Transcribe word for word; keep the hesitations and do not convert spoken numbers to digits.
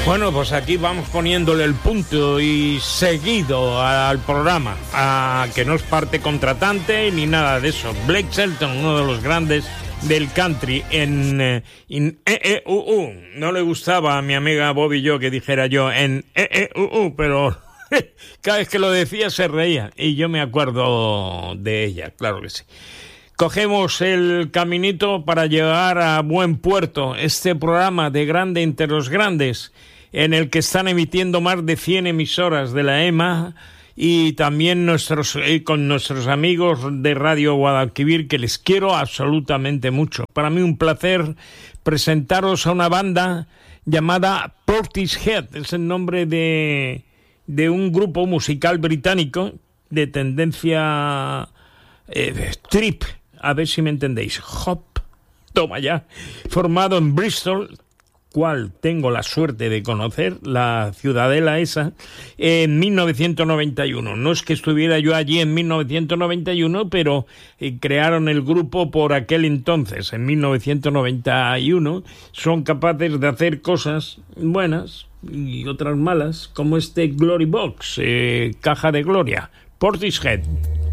Bueno, pues aquí vamos poniéndole el punto y seguido al programa, a que no es parte contratante ni nada de eso. Blake Shelton, uno de los grandes del country en, en E E U U. No le gustaba a mi amiga Bobby yo que dijera yo en E E U U, pero cada vez que lo decía se reía y yo me acuerdo de ella, claro que sí. Cogemos el caminito para llegar a buen puerto, este programa de Grande entre los Grandes, en el que están emitiendo más de cien emisoras de la E M A y también nuestros, eh, con nuestros amigos de Radio Guadalquivir, que les quiero absolutamente mucho. Para mí un placer presentaros a una banda llamada Portishead, es el nombre de, de un grupo musical británico de tendencia eh, trip, a ver si me entendéis, hop, toma ya, formado en Bristol, cual tengo la suerte de conocer, la ciudadela esa, en mil novecientos noventa y uno. No es que estuviera yo allí en mil novecientos noventa y uno, pero eh, crearon el grupo por aquel entonces, en mil novecientos noventa y uno. Son capaces de hacer cosas buenas y otras malas, como este Glory Box, eh, caja de gloria, Portishead.